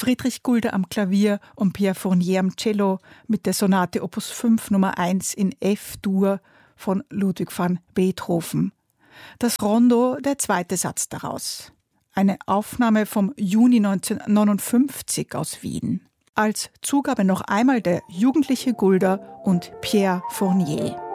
Friedrich Gulda am Klavier und Pierre Fournier am Cello mit der Sonate Opus 5 Nummer 1 in F-Dur von Ludwig van Beethoven. Das Rondo, der zweite Satz daraus. Eine Aufnahme vom Juni 1959 aus Wien. Als Zugabe noch einmal der jugendliche Gulda und Pierre Fournier.